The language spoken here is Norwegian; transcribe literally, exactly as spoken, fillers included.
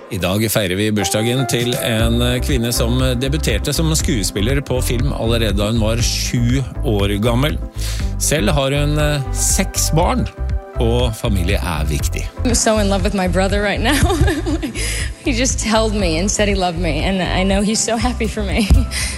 I dag feirer vi bursdagen til en kvinne som debuterte som skuespiller på film allerede da hun var sju år gammel. Selv har hun seks barn, og familie er viktig. I'm so in love with my brother right now. He just held me and said he loved me, and I know he's so happy for me.